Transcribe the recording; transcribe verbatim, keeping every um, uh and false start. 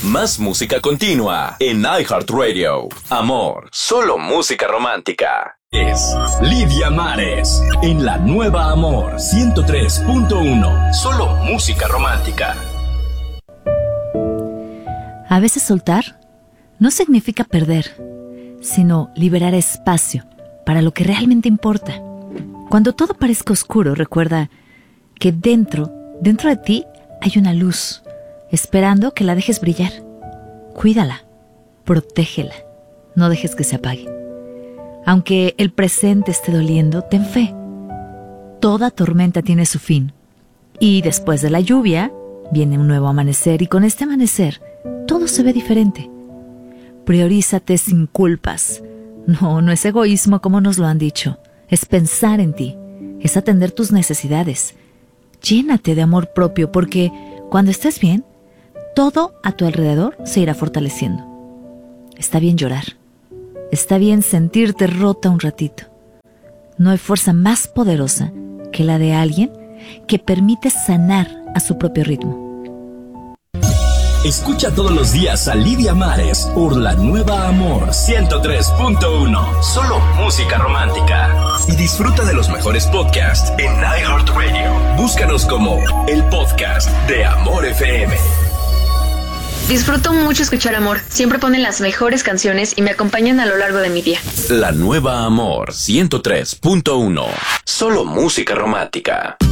Más música continua en iHeartRadio. Amor, solo música romántica. Es Lidia Mares en La Nueva Amor ciento tres punto uno. Solo música romántica. A veces soltar no significa perder, sino liberar espacio para lo que realmente importa. Cuando todo parezca oscuro, recuerda que dentro, dentro de ti hay una luz, esperando que la dejes brillar. Cuídala, protégela, no dejes que se apague. Aunque el presente esté doliendo, ten fe. Toda tormenta tiene su fin. Y después de la lluvia, viene un nuevo amanecer, y con este amanecer, todo se ve diferente. Priorízate sin culpas. No, no es egoísmo como nos lo han dicho. Es pensar en ti, es atender tus necesidades. Llénate de amor propio, porque cuando estés bien, todo a tu alrededor se irá fortaleciendo. Está bien llorar. Está bien sentirte rota un ratito. No hay fuerza más poderosa que la de alguien que permite sanar a su propio ritmo. Escucha todos los días a Lidia Mares por La Nueva Amor ciento tres punto uno. Solo música romántica. Y disfruta de los mejores podcasts en iHeartRadio. Búscanos como el podcast de Amor F M. Disfruto mucho escuchar Amor. Siempre ponen las mejores canciones y me acompañan a lo largo de mi día. La Nueva Amor ciento tres punto uno. Solo música romántica.